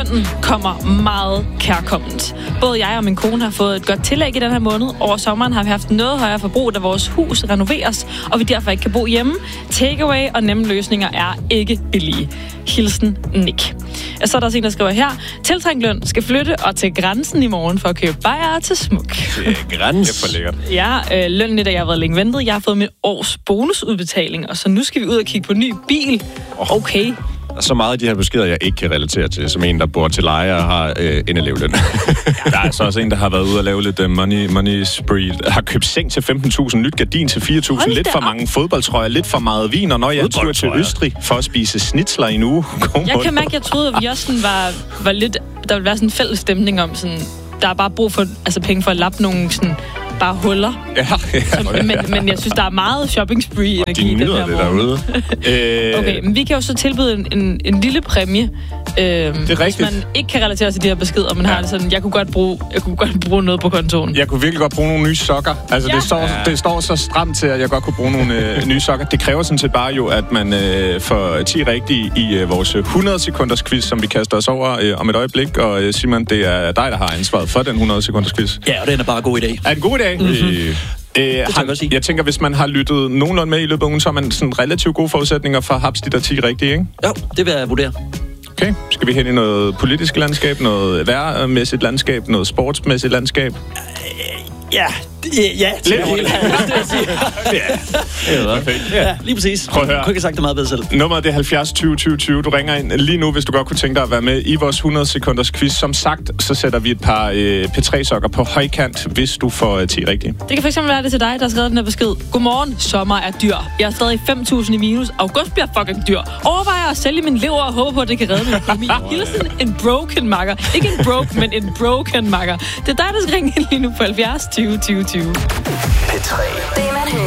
lønnen kommer meget kærkomment. Både jeg og min kone har fået et godt tillæg i den her måned. Over sommeren har vi haft noget højere forbrug, da vores hus renoveres, og vi derfor ikke kan bo hjemme. Takeaway og nemme løsninger er ikke billige. Hilsen Nick. Så er der også en, der skriver her: tiltrængt løn skal flytte og til grænsen i morgen for at købe bajer til smuk. Grænsen? Det er for lækkert. Ja, lønnen i dag har været længe ventet. Jeg har fået min års bonusudbetaling, og så nu skal vi ud og kigge på ny bil. Okay. Så meget af de her beskeder, jeg ikke kan relatere til, som en, der bor til leje og har en elevløn. Der er så også en, der har været ude og lave lidt money spree. Har købt seng til 15.000, nyt gardin til 4.000, lidt for mange fodboldtrøjer, lidt for meget vin, og når jeg tur til Østrig for at spise schnitzler i en uge. Jeg kan mærke, jeg troede, at vi også sådan var lidt... Der ville være sådan en fælles stemning om sådan... Der er bare brug for penge for at lappe nogle sådan... bare huller. Men jeg synes, der er meget shopping spree-energi i den her morgen. Okay, men vi kan jo så tilbyde en lille præmie. Hvis man ikke kan relatere til de her beskeder, men har det sådan, jeg kunne godt bruge noget på kontoen. Jeg kunne virkelig godt bruge nogle nye sokker. Altså, det står så stramt til, at jeg godt kunne bruge nogle nye sokker. Det kræver sådan set bare jo, at man får 10 rigtige i vores 100 sekunders quiz, som vi kaster os over om et øjeblik. Og Simon, det er dig, der har ansvaret for den 100 sekunders quiz. Ja, og den er bare god i dag. Er det en god idé? Mm-hmm. Jeg tænker, hvis man har lyttet nogenlunde med i løbet af ugen, så har man sådan relativt gode forudsætninger for at haps de der 10 rigtige, ikke? Jo, det vil jeg vurdere. Okay, skal vi hen i noget politisk landskab, noget værmæssigt landskab, noget sportsmæssigt landskab? Ja, lidt ja, lige præcis. Prøv at høre. Du kunne ikke have sagt det meget bedre selv. Nummeret det er 70 20 20 20. Du ringer ind lige nu, hvis du godt kunne tænke dig at være med i vores 100 sekunders quiz. Som sagt, så sætter vi et par P3-sokker på højkant, hvis du får 10 rigtige. Det kan fx være det til dig, der har skrevet den her besked. Godmorgen, sommer er dyr. Jeg er stadig 5.000 i minus. August bliver fucking dyr. Overvejer at sælge min lever og håber på, at det kan redde min økonomi. Hilsen en broken makker. Ikke en broke, men en broken makker. Det er dig, der skal ringe ind lige nu på 70 20 20 20. P3. Det man